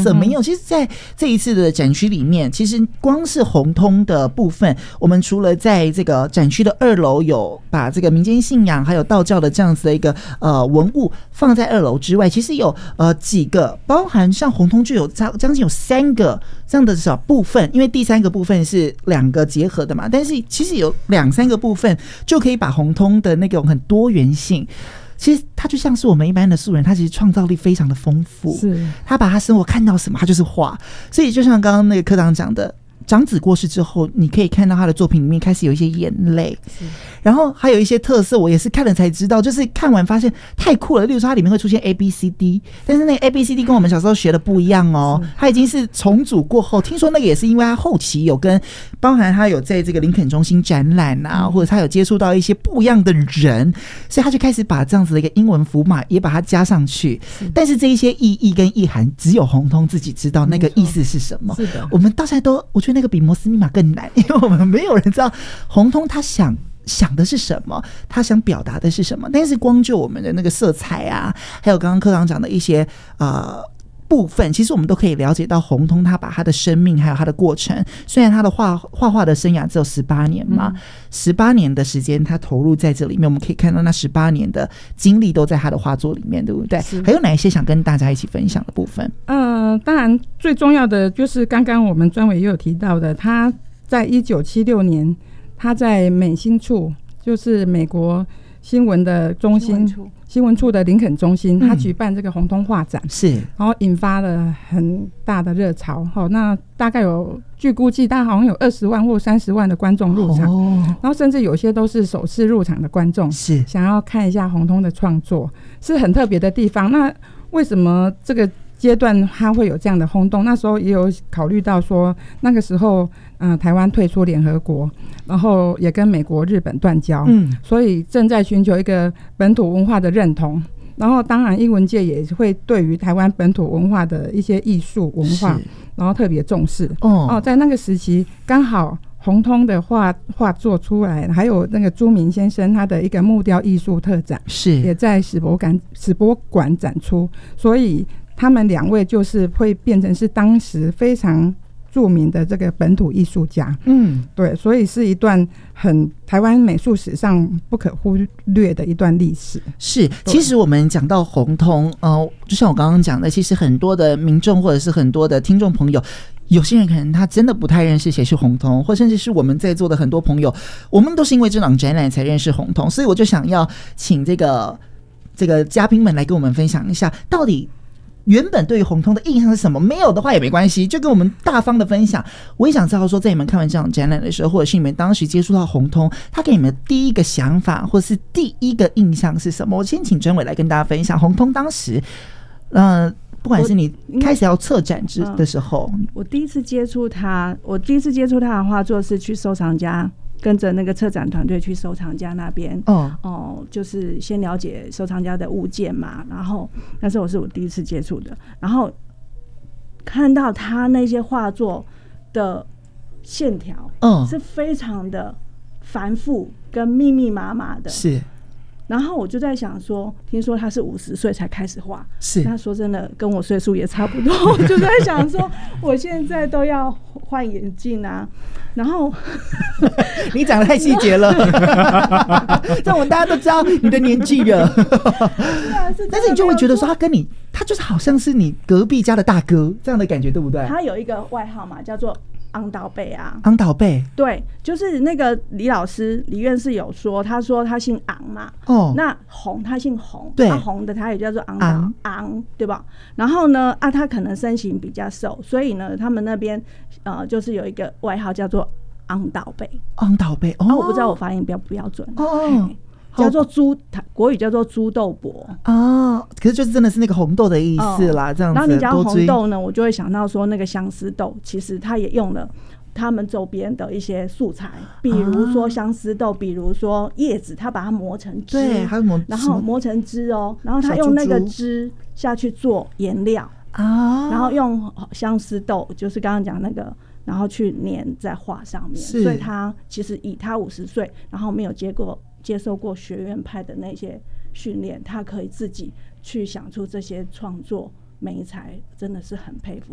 色没有。其实在这一次的展区里面，其实光是红通的部分，我们除了在这个展区的2楼有把这个民间信仰还有道教的这样子的一个文物放在2楼之外，其实有几个，包含像红通就有将近有3个这样的小部分，因为第3个部分是2个结合的嘛，但是其实有2-3个部分就可以把红通的那种很多元性，其实他就像是我们一般的素人，他其实创造力非常的丰富，是他把他生活看到什么他就是画。所以就像刚刚那个科长讲的，长子过世之后，你可以看到他的作品里面开始有一些眼泪，然后还有一些特色，我也是看了才知道，就是看完发现太酷了。例如说它里面会出现 ABCD， 但是那个 ABCD 跟我们小时候学的不一样哦，它已经是重组过后，听说那个也是因为他后期有跟包含他有在这个林肯中心展览啊，或者他有接触到一些不一样的人，所以他就开始把这样子的一个英文符码也把它加上去。但是这一些意义跟意涵，只有红通自己知道那个意思是什么。是的，我们到现在都，我觉得那个比摩斯密码更难，因为我们没有人知道红通他想的是什么，他想表达的是什么。但是光就我们的那个色彩啊，还有刚刚科长讲的一些部分，其实我们都可以了解到红通他把他的生命还有他的过程，虽然他的画画的生涯只有18年嘛，18年的时间他投入在这里面，我们可以看到那18年的经历都在他的画作里面，对不对？还有哪一些想跟大家一起分享的部分？ 当然最重要的就是刚刚我们专委也有提到的，他在1976年他在美新处，就是美国新闻的中心新闻处的林肯中心，他举办这个红通画展，是，然后引发了很大的热潮。那大概有据估计，大概好像有20万或30万的观众入场，然后甚至有些都是首次入场的观众，是想要看一下红通的创作，是很特别的地方。那为什么这个阶段它会有这样的轰动？那时候也有考虑到说，那个时候台湾退出联合国，然后也跟美国日本断交，所以正在寻求一个本土文化的认同。然后当然艺文界也会对于台湾本土文化的一些艺术文化然后特别重视。在那个时期刚好红通的画作出来，还有那个朱明先生他的一个木雕艺术特展，是也在史博馆展出，所以他们2位就是会变成是当时非常著名的这个本土艺术家。对，所以是一段很台湾美术史上不可忽略的一段历史。 是，其实我们讲到红通，就像我刚刚讲的，其实很多的民众或者是很多的听众朋友，有些人可能他真的不太认识谁是红通，或甚至是我们在座的很多朋友，我们都是因为这场展览才认识红通。所以我就想要请这个嘉宾们来跟我们分享一下，到底原本对于红通的印象是什么？没有的话也没关系，就跟我们大方的分享。我也想知道说，在你们看完这场展览的时候，或者是你们当时接触到红通，他给你们第一个想法或是第一个印象是什么？我先请专委来跟大家分享红通当时不管是你开始要策展的时候， 我第一次接触他的画作是去收藏家，跟着那个策展团队去收藏家那边，就是先了解收藏家的物件嘛，然后那时候是我第一次接触的，然后看到他那些画作的线条，是非常的繁复跟密密麻麻的，是。然后我就在想说，听说他是50岁才开始画，是。那说真的，跟我岁数也差不多，我就在想说，我现在都要换眼镜啊。然后你讲得太细节了，这我们大家都知道你的年纪了。但是你就会觉得说，他就是好像是你隔壁家的大哥这样的感觉，对不对？ 他有一个外号嘛，叫做昂岛贝啊， 昂岛贝，对， 就是那个李院士有说，他说他姓昂嘛，那洪他姓洪，对，洪的他也叫做昂，对吧？然后呢，他可能身形比较瘦，所以呢，他们那边就是有一个外号叫做昂岛贝，我不知道我发音标不标准叫做国语叫做猪豆伯可是就是真的是那个红豆的意思啦，这样子。 然后你讲红豆呢，我就会想到说那个相思豆，其实它也用了他们周边的一些素材，比如说相思豆，比如说叶子，它把它磨成汁，对，然后磨成汁然后它用那个汁下去做颜料然后用相思豆，就是刚刚讲那个，然后去粘在画上面。所以他其实以他50岁，然后没有接受过学院派的那些训练，他可以自己去想出这些创作美才，真的是很佩服。